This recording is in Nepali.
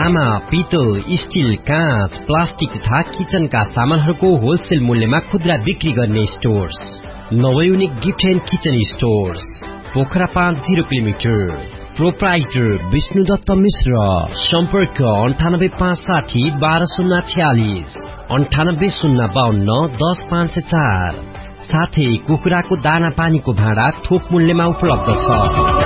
तामा, पित्तल, स्टील, काँच, प्लास्टिक तथा किचनका सामानहरूको होलसेल मूल्यमा खुद्रा बिक्री गर्ने stores नवयुनिक gift and kitchen stores, Pokhara 5 0 kilometre. Proprietor Vishnudutt मिश्र। सम्पर्क 98560 12046 98052 10504। साथै कुखुराको दाना पानीको भाँडा थोक मूल्यमा उपलब्ध छ।